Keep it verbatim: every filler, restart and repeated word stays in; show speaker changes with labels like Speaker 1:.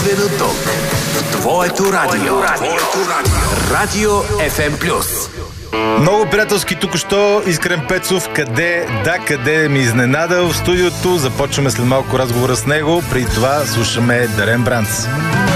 Speaker 1: Единствено тук, в твоето радио. Твоето радио. Радио Еф Ем Плюс.
Speaker 2: Много приятелски току-що Искрен Пецов. Къде, да, къде ми изненада в студиото. Започваме след малко разговора с него. Преди това слушаме Дарен Бранц.